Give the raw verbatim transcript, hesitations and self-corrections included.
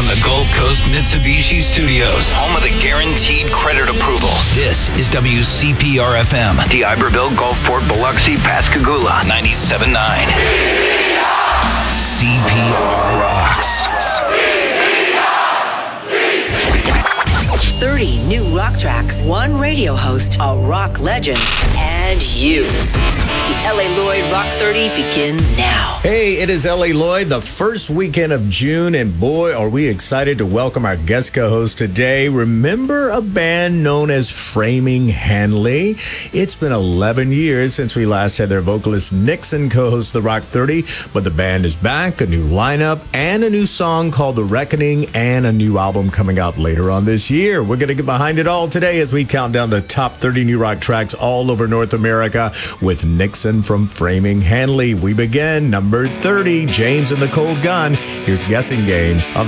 from the Gulf Coast Mitsubishi Studios, home of the guaranteed credit approval. This is W C P R F M. D'Iberville, Gulfport, Biloxi, Pascagoula. ninety-seven point nine. C P R rocks. thirty new rock tracks, one radio host, a rock legend, and you. The L A Lloyd Rock thirty begins now. Hey, it is L A Lloyd, the first weekend of June, and boy, are we excited to welcome our guest co-host today. Remember a band known as Framing Hanley? It's been eleven years since we last had their vocalist Nixon co-host the Rock thirty, but the band is back, a new lineup, and a new song called The Reckoning, and a new album coming out later on this year. We're going to get behind it all today as we count down the top thirty new rock tracks all over North America with Nixon from Framing Hanley. We begin number thirty, James and the Cold Gun. Here's Guessing Games.